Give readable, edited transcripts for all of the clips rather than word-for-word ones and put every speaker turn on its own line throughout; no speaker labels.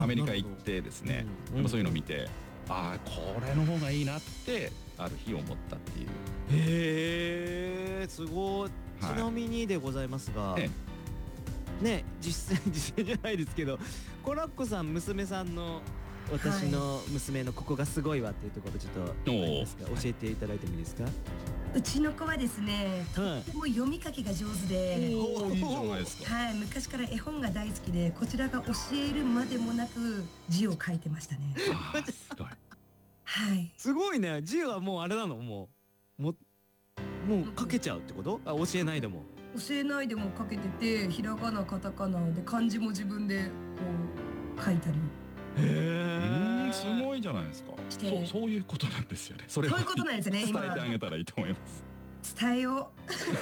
アメリカ行ってですね、そういうのを見て、ああこれの方がいいなってある日思ったっていう。
へえ、すごい。ちなみにでございますが、ね、実践じゃないですけど、コラッコさん娘さんの私の娘のここがすごいわっていうところちょっと教えていただいてもいいですか？
うちの子はですね、とっても読み書きが上手で、
いいじゃないですか。
はい、昔から絵本が大好きで、こちらが教えるまでもなく字を書いてましたね。
すごい。
はい。
すごいね。字はもうあれなの？もう書けちゃうってこと？あ、教えないでも。
教えないでも書けてて、ひらがな、カタカナで漢字も自分でこう書いたり。
すごいじゃないですか。そういうことなんですよね。そういうことなんですね。伝えてあげたらいいと思います。
伝えよ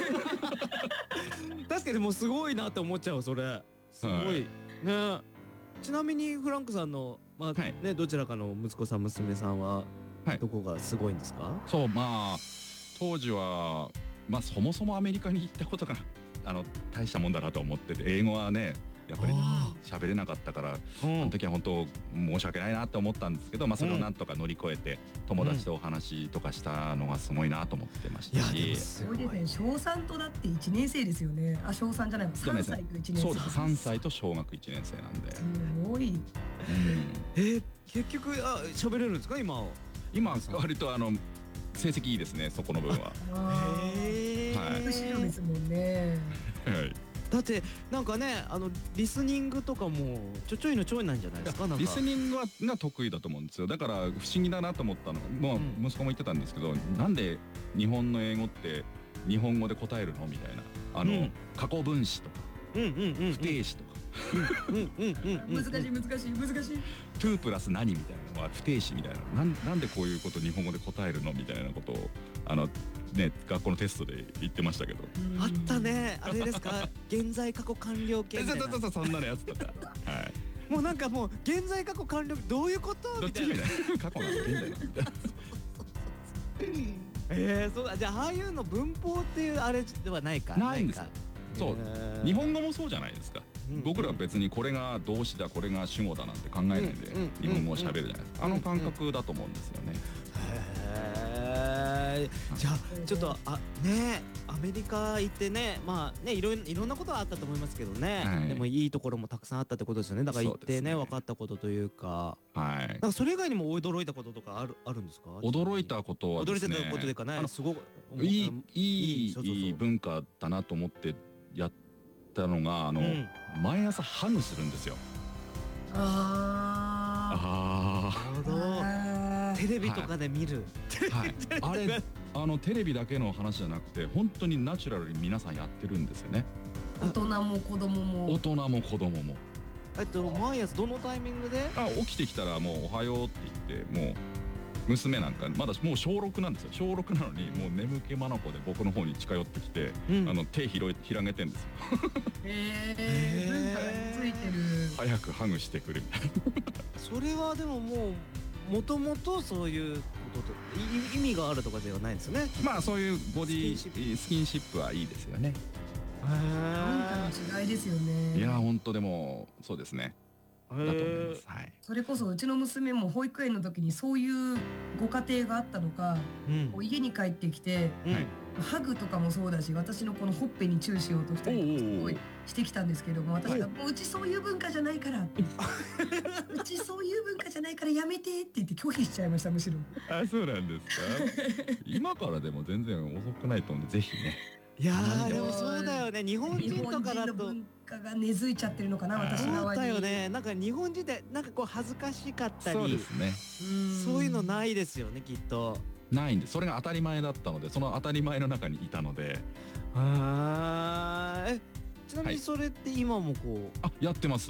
う。確かにもうすごいなって思っちゃう。それすごいね。ちなみにフランクさんのね、どちらかの息子さん娘さんはどこがすごいんですか？
そう、まあ当時はそもそもアメリカに行ったことが大したもんだなと思ってて、英語はねやっぱり喋れなかったから、あの時は本当申し訳ないなって思ったんですけど、それをなんとか乗り越えて友達とお話とかしたのがすごいなと思ってましたし。
すごいですね。小3とだって1年生ですよね。あ、小3じゃないわ、3歳と1年生。
そうです。3歳と小学1年生なんで。
すごい。
結局喋れるんですか今？
今割と成績いいですね、そこの分は。
後ろですもんね。
はい。
だってなんかね、リスニングとかもちょいのちょいなんじゃないですか？
リスニングが得意だと思うんですよ。だから不思議だなと思ったのが、息子も言ってたんですけど、なんで日本の英語って日本語で答えるのみたいな、過去分詞とか不定詞とか
難しい。
to プラス何みたいなのは不定詞みたいな、なんでこういうこと日本語で答えるのみたいなことをね、学校のテストで言ってましたけど。
あったね。あれですか？現在過去完了形みたいな。
そんなのやつとか。はい。
もうなんかもう現在過去完了どういうことみたいな。
過去なんて現在なんみたいな。
そうだ。じゃあああいうの文法っていうあれではないか。
ないんですよ。そう。日本語もそうじゃないですか。僕らは別にこれが動詞だこれが主語だなんて考えないで日本語を喋るじゃないですか。感覚だと思うんですよね。
じゃあちょっとね、アメリカ行ってね、いろんなことはあったと思いますけどね、でもいいところもたくさんあったってことですよね。だから行ってね分かったことというか、なんかそれ以外にも驚いたこととかあるんですか？
驚いたことはですね、
驚いたことでかね、すごく
いい文化だなと思ってやったのが毎朝ハグするんですよ。テレビとかで見る。 あれテレビだけの話じゃなくて本当にナチュラルに皆さんやってるんですよね。
大人も子供も。
大人も子供も。
毎朝どのタイミングで？
起きてきたらもうおはようって言って、もう娘なんかまだもう小6なんですよ。小6なのにもう眠気まなこで僕の方に近寄ってきて、手広げてんですよ。
文化がついてる。
早くハグしてくれみたいな。
それはでももともとそういうことと意味があるとかではないですよね。
そういうボディスキンシップはいいですよね。
文化の違いですよね。
いや本当でもそうですね。だと思います。
それこそうちの娘も保育園の時にそういうご家庭があったのか、家に帰ってきて、ハグとかもそうだし、私のこのほっぺにチューしようとしたりとかすごいしてきたんですけども、私がもううちそういう文化じゃないからうちそういう文化じゃないからやめてって言って拒否しちゃいました。むしろ。
そうなんですか。今からでも全然遅くないと思うんで、ぜひね。
いやでもそうだよね。日本人とかだと
文化が根付いちゃってるのかな、私の
そうだよね。なんか日本人でなんかこう恥ずかしかったり、
そうですね。
そういうのないですよね、きっと。
ないんで、それが当たり前だったので、その当たり前の中にいたので。
ちなみにそれって今もこう
やってます。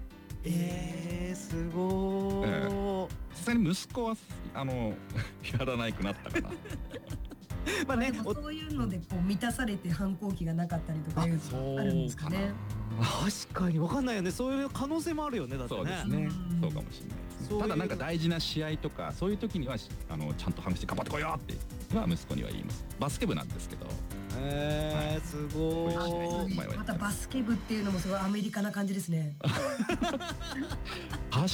すごー。
実際に息子はやらないくなったかな。
そういうのでこう満たされて反抗期がなかったりとかいうのあるんですかね。
確かに分かんないよね。そういう可能性もあるよね。だってね。
そうですね。そうかもしれないですね。ただなんか大事な試合とかそういう時にはちゃんとハグして頑張ってこいよって息子には言います。バスケ部なんですけど。
すごい。
またバスケ部っていうのもすごいアメリカな感じですね。